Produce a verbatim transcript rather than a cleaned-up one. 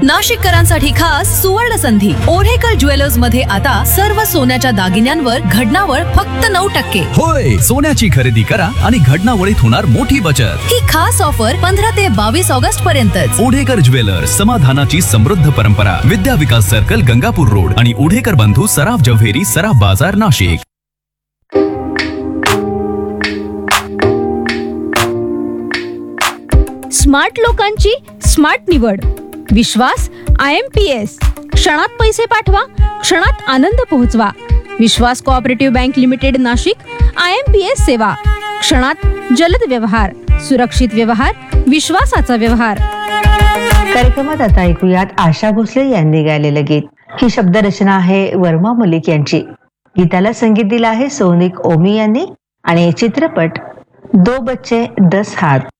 नाशिककरांसाठी खास सुवर्ण संधी ओढेकर ज्वेलर्स मध्ये आता सर्व सोन्याच्या दागिन्यांवर घडणावळ फक्त नऊ टक्के. होय, सोन्याची खरेदी करा आणि घडणावळीत होणार मोठी बचत. ही खास ऑफर पंधरा ते बावीस ऑगस्ट पर्यंतच. ओढेकर ज्वेलर्स, समाधानाची समृद्ध परंपरा. विद्या विकास सर्कल, गंगापूर रोड आणि ओढेकर बंधू सराफ जव्हेरी, सराफ बाजार, नाशिक. स्मार्ट लोकांची स्मार्ट निवड. विश्वास आय एम पी एस. क्षणात पैसे पाठवा, क्षणात आनंद पोहोचवा. विश्वास cooperative bank limited, Nashik. I am P S सेवा. क्षणात जलद व्यवहार, सुरक्षित व्यवहार, विश्वासाचा व्यवहार. कार्यक्रमात आता ऐकूयात आशा भोसले यांनी गायलेलं गीत. ही शब्दरचना आहे वर्मा मलिक यांची. गीताला संगीत दिलं आहे सोनिक ओमी यांनी आणि चित्रपट दो बच्चे दस हात.